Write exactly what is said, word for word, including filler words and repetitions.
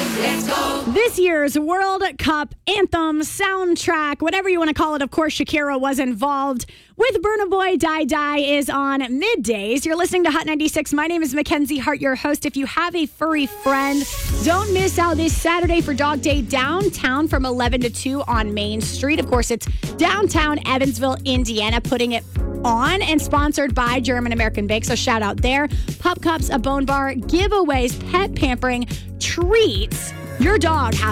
This year's World Cup anthem, soundtrack, whatever you want to call it, of course, Shakira was involved with Burna Boy. Die Die is on middays. You're listening to Hot ninety-six. My name is Mackenzie Hart, your host. If you have a furry friend, don't miss out this Saturday for Dog Day downtown from eleven to two on Main Street. Of course, it's downtown Evansville, Indiana, putting it on and sponsored by German American Bake. So shout out there. Pup cups, a bone bar, giveaways, pet pampering, treats. Your dog has